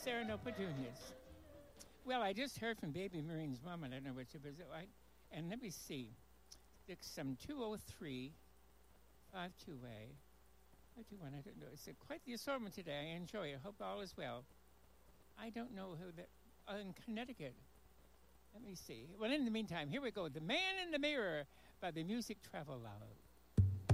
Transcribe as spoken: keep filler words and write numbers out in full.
there are no petunias. Well, I just heard from Baby Marine's mom. I don't know what it was. I, and let me see. It's some two oh three five two A. five two one, I don't know. It's uh, quite the assortment today. I enjoy it. Hope all is well. I don't know who that... Oh, in Connecticut. Let me see. Well, in the meantime, here we go. The Man in the Mirror by the Music Travelogue.